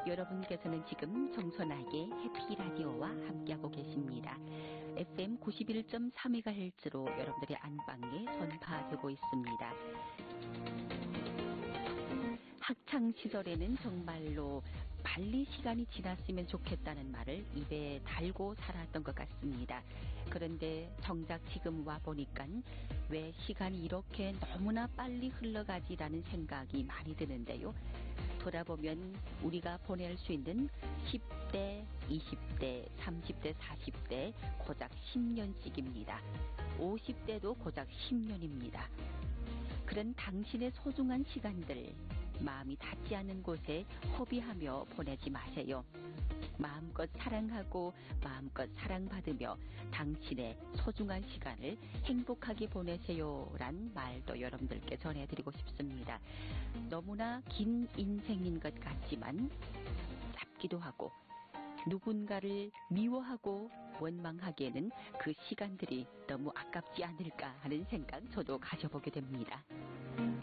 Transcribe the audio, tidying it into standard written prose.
여러분께서는 지금 정선아의 해피라디오와 함께하고 계십니다. FM 91.3MHz로 여러분들의 안방에 전파되고 있습니다. 학창시절에는 정말로 빨리 시간이 지났으면 좋겠다는 말을 입에 달고 살았던 것 같습니다. 그런데 정작 지금 와보니까 왜 시간이 이렇게 너무나 빨리 흘러가지라는 생각이 많이 드는데요. 돌아보면 우리가 보낼 수 있는 10대, 20대, 30대, 40대 고작 10년씩입니다. 50대도 고작 10년입니다. 그런 당신의 소중한 시간들 마음이 닿지 않는 곳에 허비하며 보내지 마세요. 마음껏 사랑하고 마음껏 사랑받으며 당신의 소중한 시간을 행복하게 보내세요란 말도 여러분들께 전해드리고 싶습니다. 너무나 긴 인생인 것 같지만 짧기도 하고 누군가를 미워하고 원망하기에는 그 시간들이 너무 아깝지 않을까 하는 생각 저도 가져보게 됩니다.